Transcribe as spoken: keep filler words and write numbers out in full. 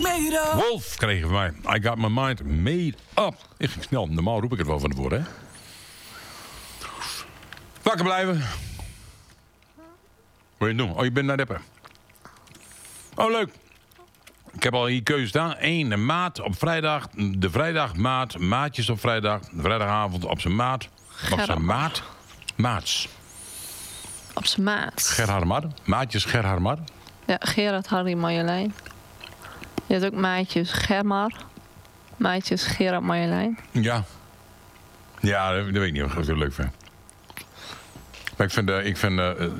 made up. Wolf kregen van mij. I got my mind made up. Ik ging snel. Normaal roep ik het wel van tevoren, hè. Wakker blijven. Wat wil je doen? Oh, je bent naar Deppen. Oh, leuk. Ik heb al hier keuze staan. Eén, een maat op vrijdag. De vrijdagmaat. Maatjes op vrijdag. De vrijdagavond op zijn maat. Op zijn maat. Maats. Op zijn maat. Gerhardmar. Maatjes Gerhardmar. Ja, Gerard, Harry, Marjolein. Je hebt ook maatjes Germar. Maatjes Gerard, Marjolein. Ja. Ja, dat weet ik niet of ik het leuk vind. Maar ik vind, uh, ik vind uh,